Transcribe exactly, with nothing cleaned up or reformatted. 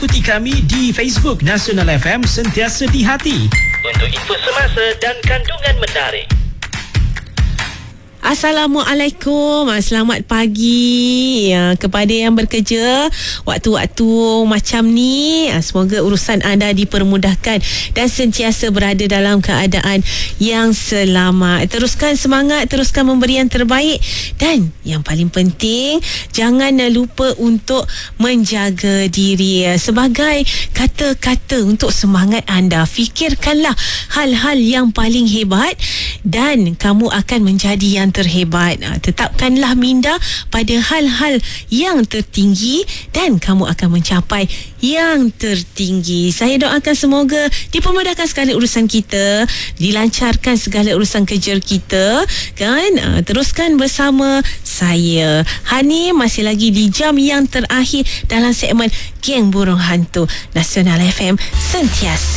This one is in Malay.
ikuti kami di Facebook Nasional F M Sentiasa di Hati untuk info semasa dan kandungan menarik. Assalamualaikum, selamat pagi ya, kepada yang bekerja waktu-waktu macam ni. Semoga urusan anda dipermudahkan dan sentiasa berada dalam keadaan yang selamat. Teruskan semangat, teruskan memberi yang terbaik, dan yang paling penting jangan lupa untuk menjaga diri. Sebagai kata-kata untuk semangat anda, fikirkanlah hal-hal yang paling hebat dan kamu akan menjadi yang terhebat. Tetapkanlah minda pada hal-hal yang tertinggi dan kamu akan mencapai yang tertinggi. Saya doakan semoga dipermudahkan segala urusan kita, dilancarkan segala urusan kerja kita, kan? Teruskan bersama saya. Hani masih lagi di jam yang terakhir dalam segmen Geng Burung Hantu Nasional F M Sentiasa